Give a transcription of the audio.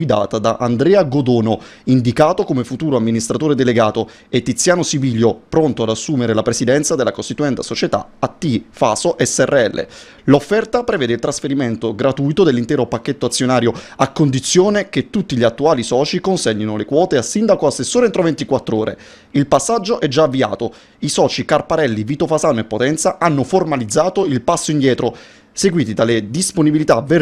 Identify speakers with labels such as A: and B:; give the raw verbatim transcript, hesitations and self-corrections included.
A: guidata da Andrea Godono, indicato come futuro amministratore delegato, e Tiziano Sibilio, pronto ad assumere la presidenza della costituenda società A T Faso S R L. L'offerta prevede il trasferimento gratuito dell'intero pacchetto azionario a condizione che tutti gli attuali soci consegnino le quote a sindaco assessore entro ventiquattro ore. Il passaggio è già avviato. I soci Carparelli, Vito Fasano e Potenza hanno formalizzato il passo indietro, seguiti dalle disponibilità verbali